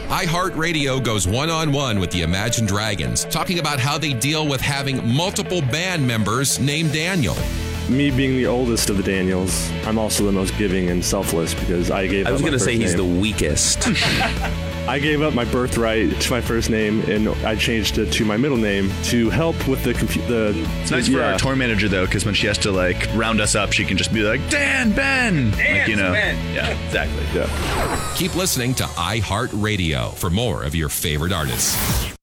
iHeartRadio goes one-on-one with the Imagine Dragons, talking about how they deal with having multiple band members named Daniel. Me being the oldest of the Daniels, I'm also the most giving and selfless because I gave up my was going to first say he's name. the weakest. I gave up my birthright to my first name, and I changed it to my middle name to help with the It's nice for our tour manager, though, because when she has to, like, round us up, she can just be like, Dan, Ben! Like, you know. Ben. Yeah, exactly. Yeah. Keep listening to iHeartRadio for more of your favorite artists.